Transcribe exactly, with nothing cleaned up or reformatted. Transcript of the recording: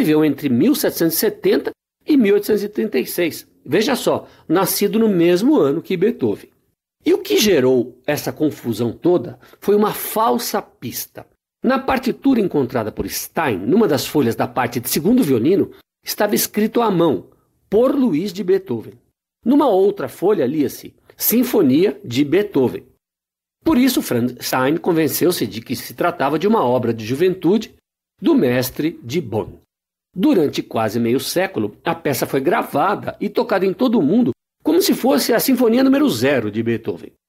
viveu entre mil setecentos e setenta e mil oitocentos e trinta e seis. Veja só, nascido no mesmo ano que Beethoven. E o que gerou essa confusão toda foi uma falsa pista. Na partitura encontrada por Stein, numa das folhas da parte de segundo violino, estava escrito à mão, por Luiz de Beethoven. Numa outra folha lia-se Sinfonia de Beethoven. Por isso, Franz Stein convenceu-se de que se tratava de uma obra de juventude do mestre de Bonn. Durante quase meio século, a peça foi gravada e tocada em todo o mundo como se fosse a Sinfonia número zero de Beethoven.